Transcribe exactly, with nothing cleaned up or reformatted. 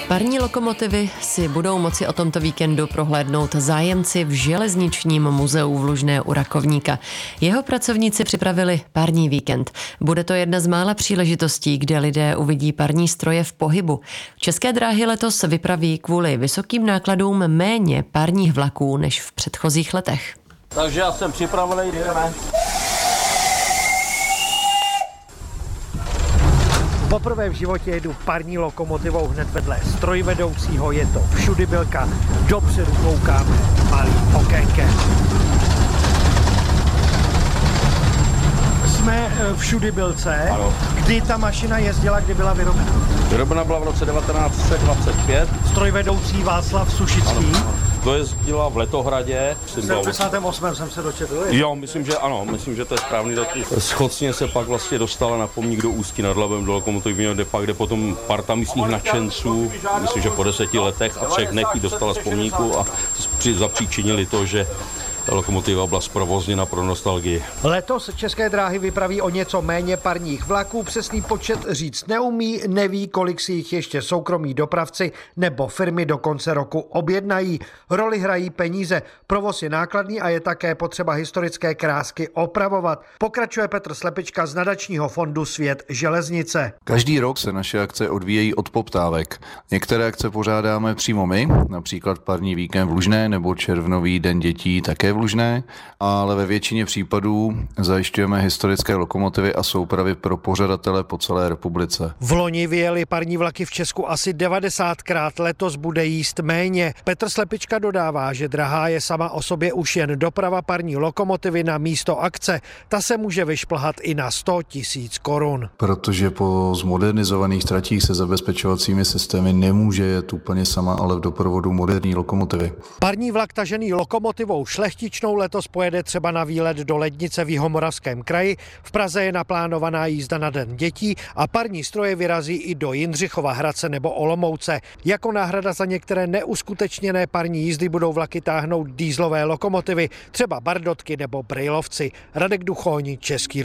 Parní lokomotivy si budou moci o tomto víkendu prohlédnout zájemci v Železničním muzeu v Lužné u Rakovníka. Jeho pracovníci připravili parní víkend. Bude to jedna z mála příležitostí, kde lidé uvidí parní stroje v pohybu. České dráhy letos vypraví kvůli vysokým nákladům méně parních vlaků než v předchozích letech. Takže já jsem připravený, jdeme. Poprvé v životě jedu parní lokomotivou hned vedle strojvedoucího, je to všudybilka, dopředu koukáme malým okénkem. Jsme v všudybilce, Ano. Kdy ta mašina jezdila, kdy byla vyrobena? Vyrobena byla v roce devatenáct set dvacet pět. Strojvedoucí Václav Sušický. Ano. To jezdila v Letohradě. V sedmdesátém osmém jsem se dočetl. Jo, myslím, že ano, myslím, že to je správný datum. Schocně se pak vlastně dostala na pomník do Ústí nad Labem, do lokomotivního depa, kde potom parta místních nadšenců, myslím, že po deseti letech a třech dnech ji dostala z pomníku a zapříčinili to, že lokomotiva byla zprovozněna pro nostalgii. Letos České dráhy vypraví o něco méně parních vlaků, přesný počet říct neumí, neví, kolik si jich ještě soukromí dopravci nebo firmy do konce roku objednají. Roli hrají peníze, provoz je nákladný a je také potřeba historické krásky opravovat. Pokračuje Petr Slepička z nadačního fondu Svět železnice. Každý rok se naše akce odvíjejí od poptávek. Některé akce pořádáme přímo my, například parní víkend v Lužné nebo červnový den dětí také v Lužné, ale ve většině případů zajišťujeme historické lokomotivy a soupravy pro pořadatele po celé republice. V loni vyjeli parní vlaky v Česku asi devadesátkrát, letos bude jíst méně. Petr Slepička dodává, že drahá je sama o sobě už jen doprava parní lokomotivy na místo akce. Ta se může vyšplhat i na sto tisíc korun. Protože po zmodernizovaných tratích se zabezpečovacími systémy nemůže jet úplně sama, ale v doprovodu moderní lokomotivy. Parní vlak tažený lokomotivou Šlechtičnou letos pojede třeba na výlet do Lednice v Jihomoravském kraji. V Praze je naplánovaná jízda na Den dětí a parní stroje vyrazí i do Jindřichova Hradce nebo Olomouce. Jako náhrada za některé neuskutečněné parní jízdy budou vlaky táhnout dieselové lokomotivy, třeba Bardotky nebo Brejlovci. Radek Duchoň, Český